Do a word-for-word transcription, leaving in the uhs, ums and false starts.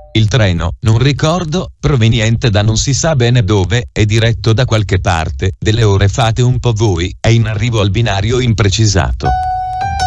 Il treno, non ricordo, proveniente da non si sa bene dove, è diretto da qualche parte, delle ore fate un po' voi, è in arrivo al binario imprecisato.